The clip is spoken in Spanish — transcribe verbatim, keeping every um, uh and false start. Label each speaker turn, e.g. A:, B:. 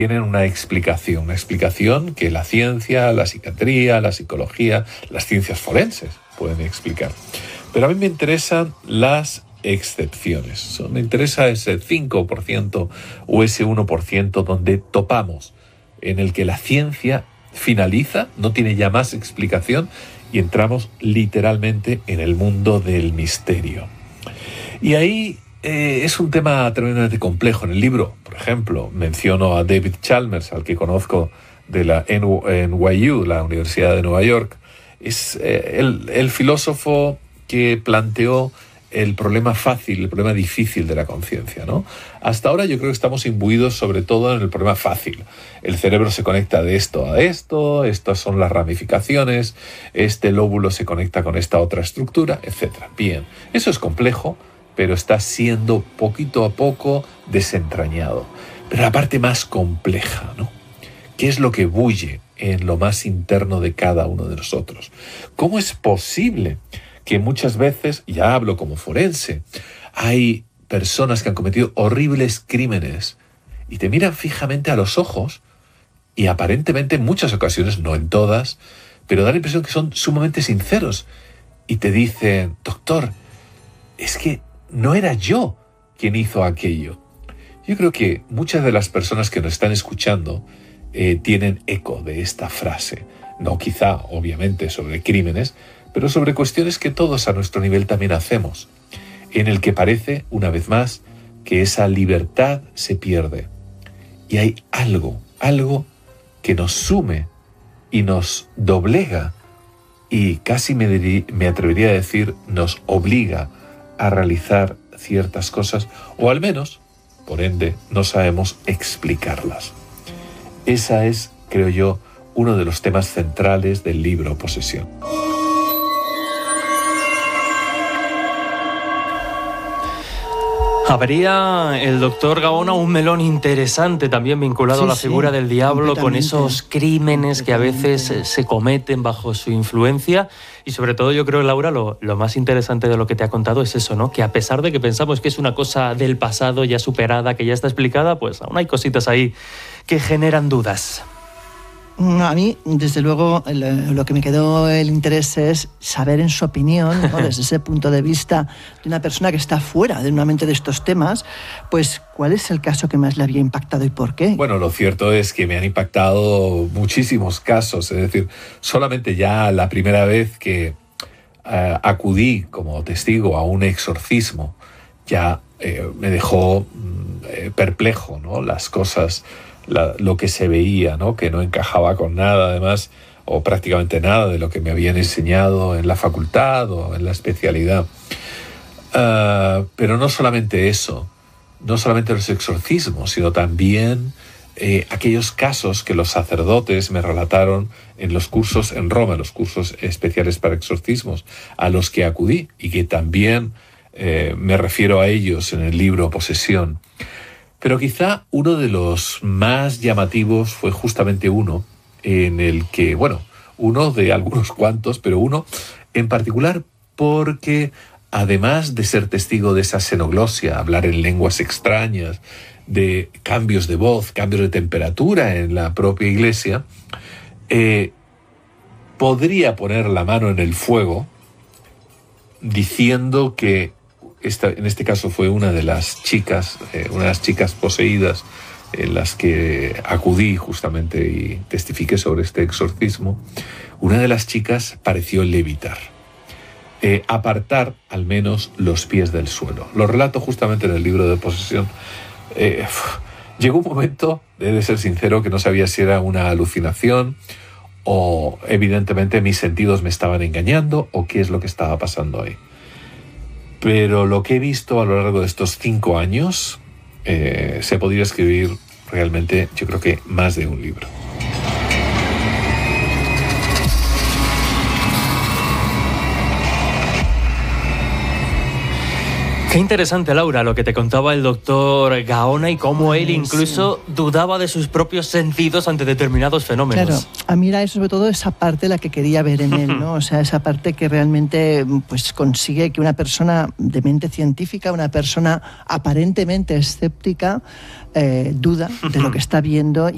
A: tienen una explicación, una explicación que la ciencia, la psiquiatría, la psicología, las ciencias forenses pueden explicar. Pero a mí me interesan las excepciones. Me interesa ese cinco por ciento o ese uno por ciento donde topamos, en el que la ciencia finaliza, no tiene ya más explicación y entramos literalmente en el mundo del misterio. Y ahí eh, es un tema tremendamente complejo. En el libro, por ejemplo, menciono a David Chalmers, al que conozco de la N Y U, la Universidad de Nueva York. Es eh, el, el filósofo que planteó el problema fácil, el problema difícil de la conciencia, ¿no? Hasta ahora yo creo que estamos imbuidos sobre todo en el problema fácil. El cerebro se conecta de esto a esto, estas son las ramificaciones, este lóbulo se conecta con esta otra estructura, etcétera. Bien, eso es complejo, pero está siendo poquito a poco desentrañado. Pero la parte más compleja, ¿no? ¿Qué es lo que bulle en lo más interno de cada uno de nosotros? ¿Cómo es posible que muchas veces, ya hablo como forense, hay personas que han cometido horribles crímenes y te miran fijamente a los ojos y aparentemente en muchas ocasiones, no en todas, pero da la impresión que son sumamente sinceros y te dicen, doctor, es que no era yo quien hizo aquello. Yo creo que muchas de las personas que nos están escuchando eh, tienen eco de esta frase. No quizá, obviamente, sobre crímenes, pero sobre cuestiones que todos a nuestro nivel también hacemos, en el que parece, una vez más, que esa libertad se pierde. Y hay algo, algo que nos sume y nos doblega y casi me, dirí, me atrevería a decir nos obliga a realizar ciertas cosas, o al menos, por ende, no sabemos explicarlas. Esa es, creo yo, uno de los temas centrales del libro Posesión.
B: Habría el doctor Gaona un melón interesante también vinculado sí, a la figura sí, del diablo, con esos crímenes que a veces se cometen bajo su influencia. Y sobre todo yo creo, Laura, lo, lo más interesante de lo que te ha contado es eso, ¿no? Que a pesar de que pensamos que es una cosa del pasado ya superada, que ya está explicada, pues aún hay cositas ahí que generan dudas.
C: A mí, desde luego, lo que me quedó el interés es saber, en su opinión, ¿no? Desde ese punto de vista de una persona que está fuera de una mente de estos temas, pues, ¿cuál es el caso que más le había impactado y por qué?
A: Bueno, lo cierto es que me han impactado muchísimos casos. Es decir, solamente ya la primera vez que uh, acudí como testigo a un exorcismo, ya eh, me dejó eh, perplejo, ¿no? Las cosas... La, lo que se veía, ¿no? Que no encajaba con nada, además, o prácticamente nada de lo que me habían enseñado en la facultad o en la especialidad. Uh, pero no solamente eso, no solamente los exorcismos, sino también eh, aquellos casos que los sacerdotes me relataron en los cursos en Roma, los cursos especiales para exorcismos, a los que acudí y que también eh, me refiero a ellos en el libro Posesión. Pero quizá uno de los más llamativos fue justamente uno en el que, bueno, uno de algunos cuantos, pero uno en particular porque además de ser testigo de esa xenoglosia, hablar en lenguas extrañas, de cambios de voz, cambios de temperatura en la propia iglesia, eh, podría poner la mano en el fuego diciendo que Esta, en este caso fue una de las chicas, eh, una de las chicas poseídas en las que acudí justamente y testifiqué sobre este exorcismo. Una de las chicas pareció levitar, eh, apartar al menos los pies del suelo. Lo relato justamente en el libro de Posesión. Eh, llegó un momento, he de ser sincero, que no sabía si era una alucinación o evidentemente mis sentidos me estaban engañando o qué es lo que estaba pasando ahí. Pero lo que he visto a lo largo de estos cinco años eh, se podría escribir realmente, yo creo que más de un libro.
B: Qué interesante, Laura, lo que te contaba el doctor Gaona y cómo él incluso sí. dudaba de sus propios sentidos ante determinados fenómenos.
C: Claro, a mí era sobre todo esa parte la que quería ver en él, ¿no? O sea, esa parte que realmente pues, consigue que una persona de mente científica, una persona aparentemente escéptica, eh, duda de lo que está viendo.